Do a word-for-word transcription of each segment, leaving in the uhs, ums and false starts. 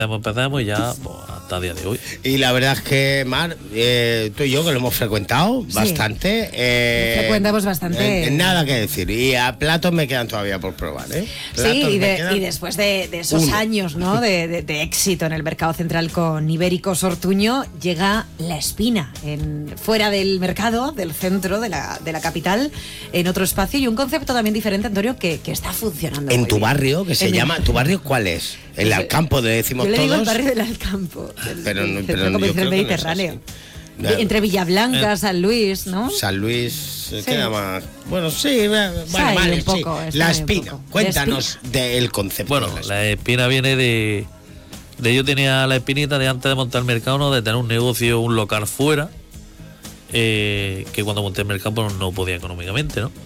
empezamos y ya pues, hasta el día de hoy. Y la verdad es que, Mar, eh, tú y yo que lo hemos frecuentado Sí. bastante. Eh, Frecuentamos bastante. eh, nada que decir. Y a platos me quedan todavía por probar, ¿eh? Sí, Platos y, me de- quedan y después de, de esos uno. años, ¿no? de, de- de éxito en el mercado central con Ibéricos Ortuño, llega La Espina, en, fuera del mercado, del centro de la, de la capital, en otro espacio, y un concepto también diferente, Antonio, que, que está funcionando En muy tu bien. barrio, que se En mi- llama... ¿Tu barrio cuál es? El Yo- Alcampo, le decimos Yo le digo el todos. barrio del Alcampo, del, Pero del no- centro pero yo comercial creo que no es mediterráneo. así. De- entre Villablanca, Eh. San Luis, ¿no? San Luis, eh, Sí. queda más... Bueno, sí, eh, bueno, ahí vale, un poco, sí. está La ahí un Espina, poco. La cuéntanos del concepto. Bueno, de la Espina. la espina viene de... de yo tenía la espinita de antes de montar el mercado, ¿no? De tener un negocio, un local fuera, eh, que cuando monté el mercado pues, no podía económicamente, ¿no?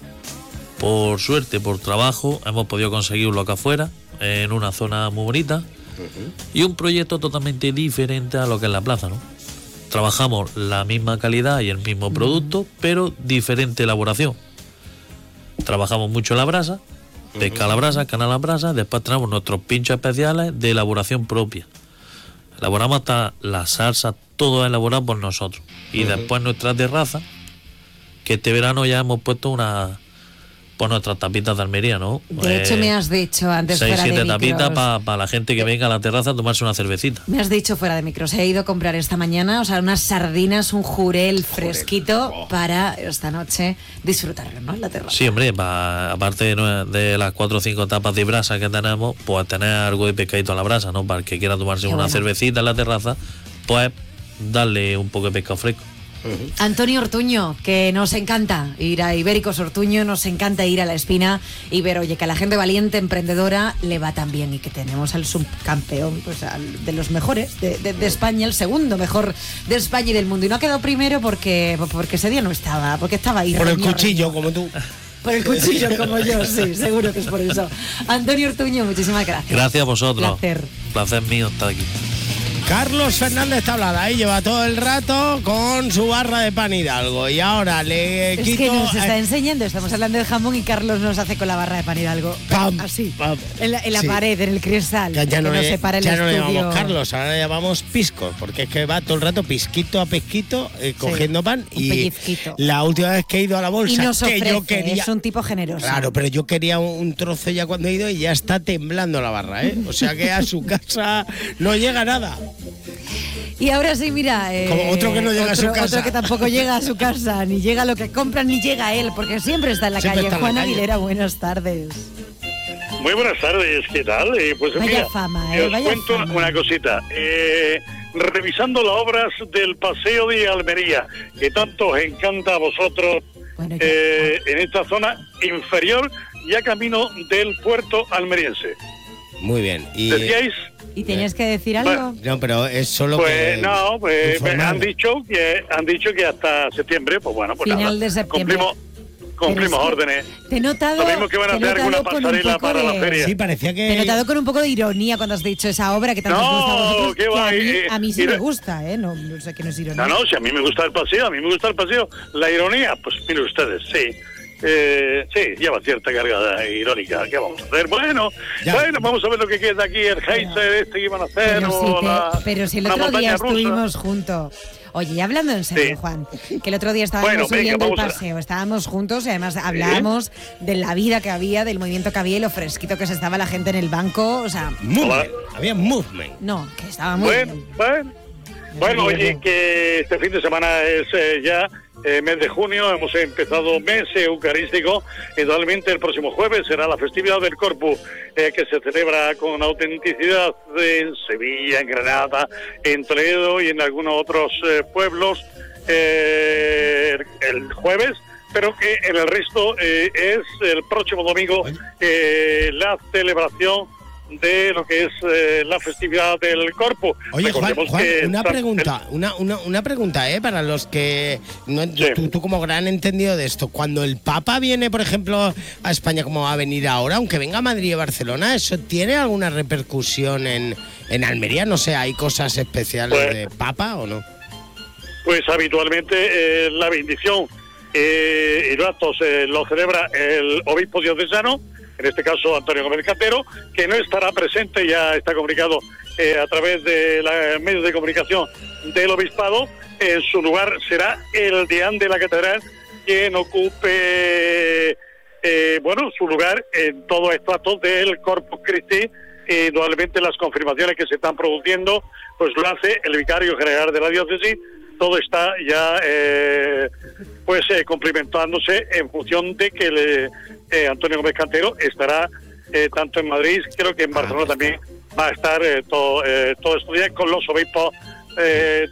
Por suerte, por trabajo, hemos podido conseguir un local fuera, en una zona muy bonita, y un proyecto totalmente diferente a lo que es la plaza, ¿no? Trabajamos la misma calidad y el mismo producto, pero diferente elaboración. Trabajamos mucho la brasa, pesca a la brasa, canal a la brasa, después tenemos nuestros pinchos especiales de elaboración propia. Elaboramos hasta la salsa, todo elaborado por nosotros. Y después nuestra terraza, que este verano ya hemos puesto una por nuestras tapitas de Almería, ¿no? De hecho, Eh, me has dicho antes Seis, fuera de siete micros. tapitas para la gente que venga a la terraza a tomarse una cervecita. Me has dicho fuera de micro, se ha ido a comprar esta mañana, o sea, unas sardinas, un jurel fresquito oh. para esta noche disfrutarlo, ¿no? En la terraza. Sí, hombre, pa- aparte de, nue- de las cuatro o cinco tapas de brasa que tenemos, pues tener algo de pescadito a la brasa, ¿no? Para el que quiera tomarse Qué una bueno. cervecita en la terraza, pues darle un poco de pescado fresco. Antonio Ortuño, que nos encanta ir a Ibéricos Ortuño, nos encanta ir a La Espina y ver, oye, que a la gente valiente, emprendedora, le va tan bien y que tenemos al subcampeón, pues al- de los mejores de, de- de España, el segundo mejor de España y del mundo. Y no ha quedado primero porque, porque ese día no estaba, porque estaba ahí. Por el reño, cuchillo, reño. como tú. Por el cuchillo, como yo, sí, seguro que es por eso. Antonio Ortuño, muchísimas gracias. Gracias a vosotros. Placer. Placer mío estar aquí. Carlos Fernández Tablada, ahí lleva todo el rato con su barra de pan Hidalgo. Y ahora le Es quito... que nos está eh, enseñando, estamos hablando del jamón y Carlos nos hace con la barra de pan Hidalgo. Pam, Así, pam. en la, en la Sí. pared, en el cristal, Ya, ya que no, nos le, separa el ya no le estudio. llamamos Carlos, ahora le llamamos Pisco, porque es que va todo el rato pisquito a pisquito eh, cogiendo pan. un Y pellizquito. la última vez que he ido a la Y bolsa, nos que ofrece, yo quería... es un tipo generoso. Claro, pero yo quería un, un trozo ya cuando he ido y ya está temblando la barra, ¿eh? O sea que a su casa no llega nada. Y ahora sí, mira. eh, Como otro que no llega a otro- su casa. Otro que tampoco llega a su casa, ni llega lo que compra, ni llega él, porque siempre está en la Siempre calle. está en la Juan calle. Aguilera, buenas tardes. Muy buenas tardes, ¿qué tal? Eh, pues Vaya mira, fama, eh, os vaya cuento fama. una cosita. Eh, revisando las obras del Paseo de Almería, que tanto os encanta a vosotros Bueno, ya- eh, en esta zona inferior, ya camino del puerto almeriense. Muy bien. Y, ¿Decíais? ¿Y tenías que decir algo? no, pero es solo Pues que... no, pues me informar. han dicho que han dicho que hasta septiembre, pues bueno, pues Final nada, de septiembre. cumplimos, cumplimos Pero es que órdenes. Te he notado. Lo mismo que van a te he hacer alguna notado con un pasarela poco para la de- feria. Sí, parecía que... Te he notado con un poco de ironía cuando has dicho esa obra que tanto No, os gusta a vosotros. qué que va, a, mí, eh, a mí sí mira- me gusta, ¿eh? No, no sé que no es ironía. No, no, si a mí me gusta el paseo, a mí me gusta el paseo. La ironía, pues miren ustedes, sí. Eh, sí, lleva cierta carga irónica. ¿Qué vamos a hacer? Bueno, Ya. bueno, vamos a ver lo que queda aquí, el geyser este que iban a hacer. Pero, o sí te- la, pero si el la otro día montaña rusa. estuvimos juntos. Oye, y hablando en serio, Sí. Juan, que el otro día estábamos Bueno, venga, subiendo el vamos a- paseo, estábamos juntos y además hablábamos de la vida que había, del movimiento que había y lo fresquito que se estaba la gente en el banco. O sea, Movement. Había movement. no, que estaba muy Bueno, bien. bueno. Bueno, oye, que este fin de semana es eh, ya eh, mes de junio, hemos empezado mes eucarístico y totalmente el próximo jueves será la festividad del Corpus, eh, que se celebra con autenticidad en Sevilla, en Granada, en Toledo y en algunos otros eh, pueblos eh, el jueves, pero que en el resto eh, es el próximo domingo eh, la celebración de lo que es eh, la festividad del Corpus. Oye, Juan, Recordemos Juan, que una está- pregunta, una, una, una pregunta, ¿eh? Para los que, no, Sí. tú, tú como gran entendido de esto, cuando el Papa viene, por ejemplo, a España, como va a venir ahora, aunque venga a Madrid y Barcelona, ¿eso tiene alguna repercusión en, en Almería? No sé, ¿hay cosas especiales Pues- de Papa o no? Pues habitualmente eh, la bendición eh, y los actos eh, lo celebra el obispo diocesano, en este caso Antonio Gómez Cantero, que no estará presente, ya está comunicado eh, a través de los medios de comunicación del Obispado. En su lugar será el deán de la catedral quien ocupe eh, bueno, su lugar en todos estos actos del Corpus Christi. Y indudablemente las confirmaciones que se están produciendo pues lo hace el vicario general de la diócesis. Todo está ya eh, pues eh, cumplimentándose en función de que le, eh, Antonio Gómez Cantero estará eh, tanto en Madrid, creo que en Barcelona también va a estar eh, todo, eh, todo estos días con los obispos eh,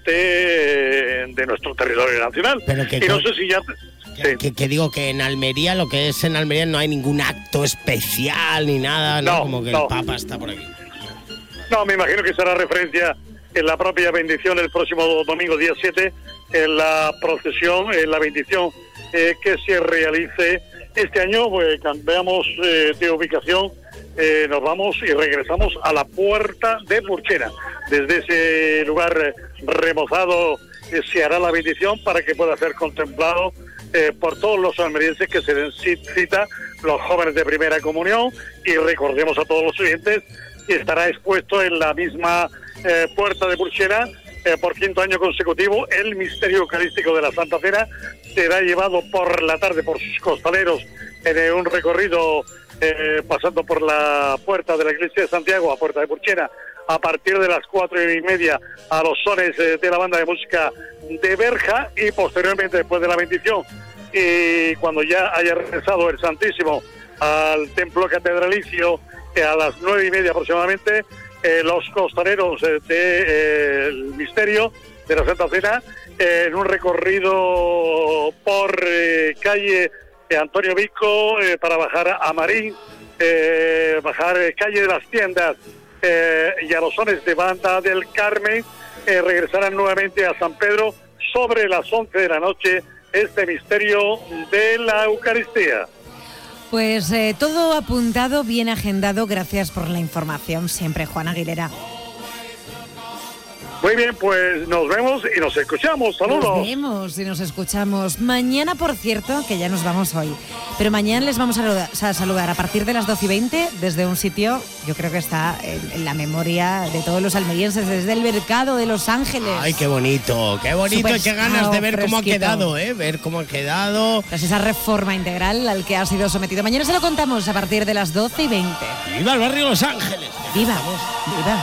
de, de nuestro territorio nacional. Pero que y no sé si ya... Que, sí. que, que digo que en Almería, lo que es en Almería, no hay ningún acto especial ni nada, ¿no? No, Como que no. el Papa está por aquí. No, me imagino que será referencia en la propia bendición el próximo domingo, día siete, en la procesión, en la bendición eh, que se realice este año. Pues cambiamos eh, de ubicación, eh, nos vamos y regresamos a la Puerta de Burchera. Desde ese lugar eh, remozado eh, se hará la bendición para que pueda ser contemplado Eh, por todos los almerienses que se den cita, los jóvenes de primera comunión, y recordemos a todos los oyentes que estará expuesto en la misma eh, Puerta de Burchera eh, por quinto año consecutivo el misterio eucarístico de la Santa Cena. Será llevado por la tarde por sus costaleros en eh, un recorrido eh, pasando por la puerta de la iglesia de Santiago a Puerta de Burchera a partir de las cuatro y media a los sones eh, de la banda de música de Berja, y posteriormente, después de la bendición y cuando ya haya regresado el Santísimo al templo catedralicio eh, a las nueve y media aproximadamente, eh, los costaleros eh, del de, eh, misterio de la Santa Cena eh, en un recorrido por eh, calle eh, Antonio Vico eh, para bajar a Marín, eh, bajar eh, calle de las Tiendas eh, y a los sones de banda del Carmen, eh, regresarán nuevamente a San Pedro sobre las once de la noche, este misterio de la Eucaristía. Pues eh, todo apuntado, bien agendado. Gracias por la información siempre, Juan Aguilera. Muy bien, pues nos vemos y nos escuchamos. Saludos. Nos vemos y nos escuchamos. Mañana, por cierto, que ya nos vamos hoy, pero mañana les vamos a saludar, a saludar a partir de las doce y veinte desde un sitio, yo creo que está en, en la memoria de todos los almerienses, desde el Mercado de Los Ángeles. Ay, qué bonito, qué bonito. Súper y qué ganas de ver cómo ha fresquito. quedado, ¿eh? Ver cómo ha quedado. Tras esa reforma integral al que ha sido sometido. Mañana se lo contamos a partir de las doce y veinte. ¡Viva el barrio Los Ángeles! ¡Viva! ¡Viva!